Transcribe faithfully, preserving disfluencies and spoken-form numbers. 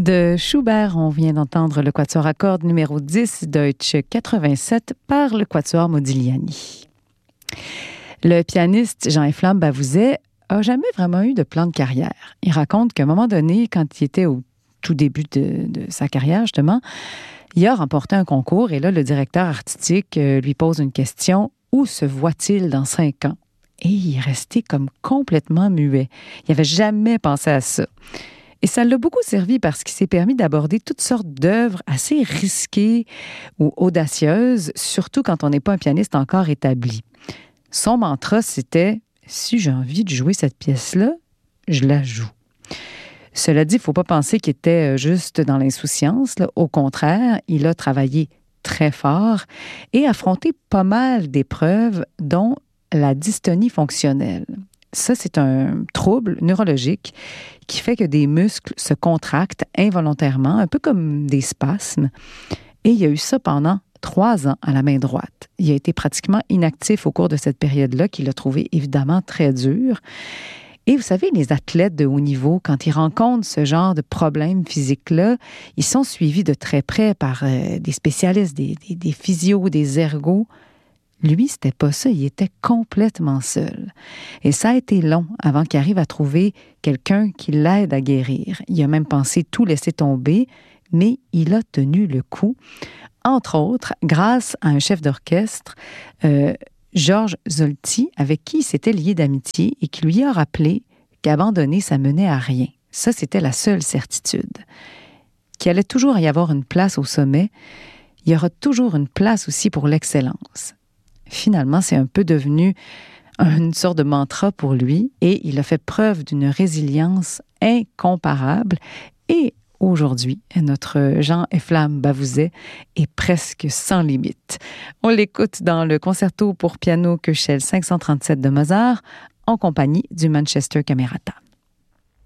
De Schubert, on vient d'entendre le quatuor à cordes numéro dix, Deutsche quatre-vingt-sept, par le quatuor Modigliani. Le pianiste Jean-Eflamme Bavouzet a jamais vraiment eu de plan de carrière. Il raconte qu'à un moment donné, quand il était au tout début de, de sa carrière, justement, il a remporté un concours et là, le directeur artistique lui pose une question. Où se voit-il dans cinq ans? Et il est resté comme complètement muet. Il n'avait jamais pensé à ça. Et ça l'a beaucoup servi parce qu'il s'est permis d'aborder toutes sortes d'œuvres assez risquées ou audacieuses, surtout quand on n'est pas un pianiste encore établi. Son mantra, c'était « Si j'ai envie de jouer cette pièce-là, je la joue ». Cela dit, il ne faut pas penser qu'il était juste dans l'insouciance. Là. Au contraire, il a travaillé très fort et affronté pas mal d'épreuves, dont la dystonie fonctionnelle. Ça, c'est un trouble neurologique qui fait que des muscles se contractent involontairement, un peu comme des spasmes. Et il y a eu ça pendant trois ans à la main droite. Il a été pratiquement inactif au cours de cette période-là, qu'il a trouvé évidemment très dur. Et vous savez, les athlètes de haut niveau, quand ils rencontrent ce genre de problème physique-là, ils sont suivis de très près par euh, des spécialistes, des, des, des physios, des ergots. Lui, c'était pas ça, il était complètement seul. Et ça a été long avant qu'il arrive à trouver quelqu'un qui l'aide à guérir. Il a même pensé tout laisser tomber, mais il a tenu le coup. Entre autres, grâce à un chef d'orchestre, euh, Georges Zolti, avec qui il s'était lié d'amitié et qui lui a rappelé qu'abandonner, ça menait à rien. Ça, c'était la seule certitude. Qu'il allait toujours y avoir une place au sommet, il y aura toujours une place aussi pour l'excellence. Finalement, c'est un peu devenu une sorte de mantra pour lui et il a fait preuve d'une résilience incomparable. Et aujourd'hui, notre Jean-Eflamme Bavouzet est presque sans limite. On l'écoute dans le concerto pour piano Köchel cinq cent trente-sept de Mozart en compagnie du Manchester Camerata.